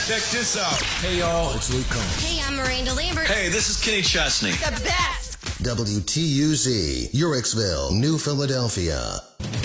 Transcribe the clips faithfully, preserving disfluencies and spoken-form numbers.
Check this out. Hey, y'all, it's Luke Combs. Hey, I'm Miranda Lambert. Hey, this is Kenny Chesney. The best. W T U Z, Uricksville, New Philadelphia.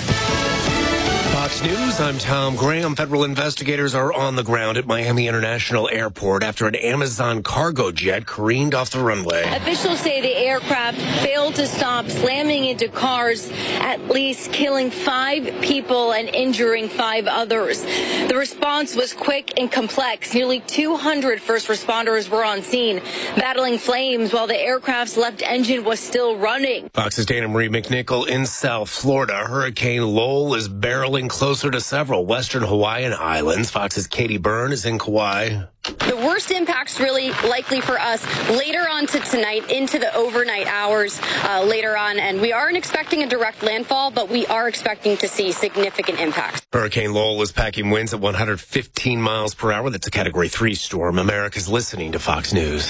Fox News, I'm Tom Graham. Federal investigators are on the ground at Miami International Airport after an Amazon cargo jet careened off the runway. Officials say the aircraft failed to stop, slamming into cars, at least killing five people and injuring five others. The response was quick and complex. Nearly two hundred first responders were on scene, battling flames while the aircraft's left engine was still running. Fox's Dana Marie McNichol in South Florida. Hurricane Lowell is barreling closer to several western Hawaiian islands. Fox's Katie Byrne is in Kauai. The worst impacts really likely for us later on to tonight into the overnight hours uh, later on. And we aren't expecting a direct landfall, but we are expecting to see significant impacts. Hurricane Lowell is packing winds at one hundred fifteen miles per hour. That's a Category three storm. America's listening to Fox News.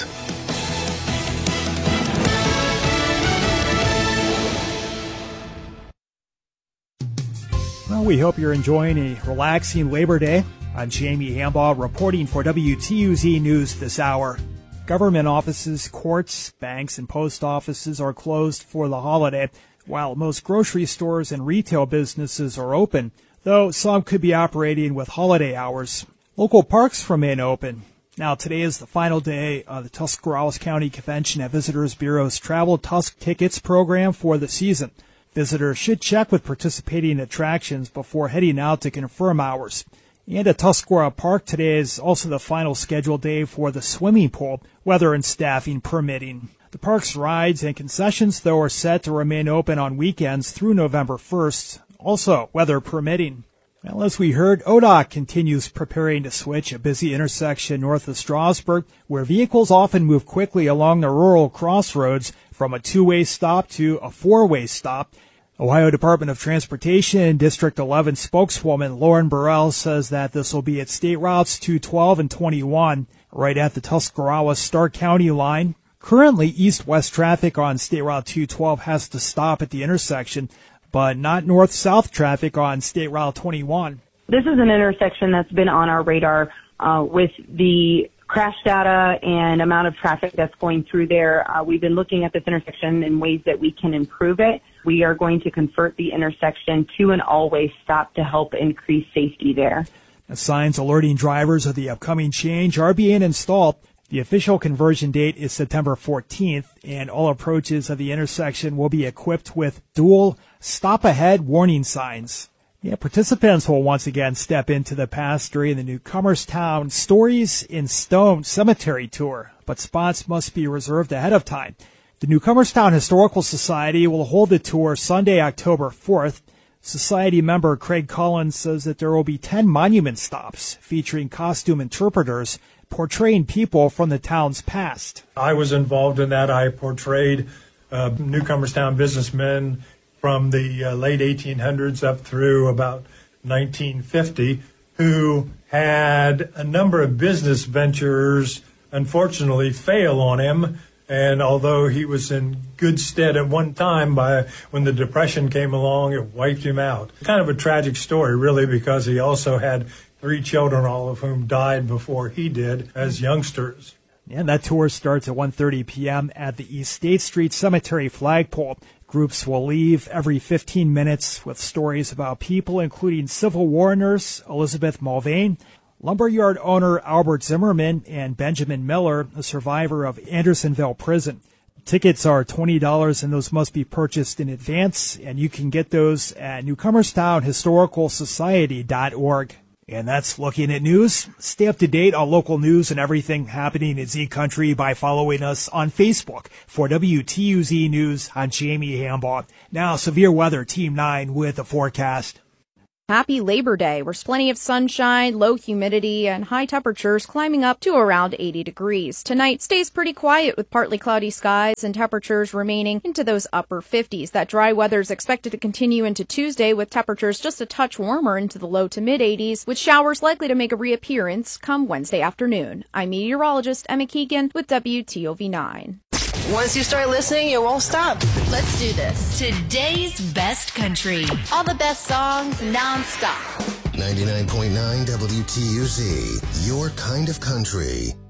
Well, we hope you're enjoying a relaxing Labor Day. I'm Jamie Hambaugh reporting for W T U Z News this hour. Government offices, courts, banks, and post offices are closed for the holiday, while most grocery stores and retail businesses are open, though some could be operating with holiday hours. Local parks remain open. Now, today is the final day of the Tuscarawas County Convention and Visitors Bureau's Travel Tusk Tickets program for the season. Visitors should check with participating attractions before heading out to confirm hours. And at Tuscarora Park, today is also the final scheduled day for the swimming pool, weather and staffing permitting. The park's rides and concessions, though, are set to remain open on weekends through November first, also weather permitting. Well, as we heard, O D O C continues preparing to switch a busy intersection north of Strasburg, where vehicles often move quickly along the rural crossroads from a two-way stop to a four-way stop. Ohio Department of Transportation District eleven spokeswoman Lauren Burrell says that this will be at State Routes two twelve and twenty-one, right at the Tuscarawas-Stark County line. Currently, east-west traffic on State Route two twelve has to stop at the intersection, but not north-south traffic on State Route twenty-one. This is an intersection that's been on our radar uh, with the crash data and amount of traffic that's going through there. Uh, we've been looking at this intersection in ways that we can improve it. We are going to convert the intersection to an all-way stop to help increase safety there. The signs alerting drivers of the upcoming change are being installed. The official conversion date is September fourteenth, and all approaches of the intersection will be equipped with dual stop-ahead warning signs. Yeah, participants will once again step into the past during the Newcomerstown Stories in Stone Cemetery Tour, but spots must be reserved ahead of time. The Newcomerstown Historical Society will hold the tour Sunday, October fourth. Society member Craig Collins says that there will be ten monument stops featuring costume interpreters portraying people from the town's past. I was involved in that. I portrayed uh, Newcomerstown businessmen from the uh, late eighteen hundreds up through about nineteen fifty, who had a number of business ventures unfortunately fail on him. And although he was in good stead at one time, by when the Depression came along, it wiped him out. Kind of a tragic story, really, because he also had three children, all of whom died before he did as youngsters. And that tour starts at one thirty p.m. at the East State Street Cemetery flagpole. Groups will leave every fifteen minutes with stories about people, including Civil War nurse Elizabeth Mulvane, lumberyard owner Albert Zimmerman, and Benjamin Miller, a survivor of Andersonville Prison. Tickets are twenty dollars, and those must be purchased in advance, and you can get those at Newcomerstown Historical Society dot org. And that's Looking at News. Stay up to date on local news and everything happening in Z Country by following us on Facebook. For W T U Z News, I'm Jamie Hambaugh. Now, severe weather, Team nine with the forecast. Happy Labor Day. There's plenty of sunshine, low humidity, and high temperatures climbing up to around eighty degrees. Tonight stays pretty quiet with partly cloudy skies and temperatures remaining into those upper fifties. That dry weather is expected to continue into Tuesday with temperatures just a touch warmer into the low to mid eighties, with showers likely to make a reappearance come Wednesday afternoon. I'm meteorologist Emma Keegan with W T O V nine. Once you start listening, you won't stop. Let's do this. Today's best country. All the best songs nonstop. ninety-nine point nine W T U Z, your kind of country.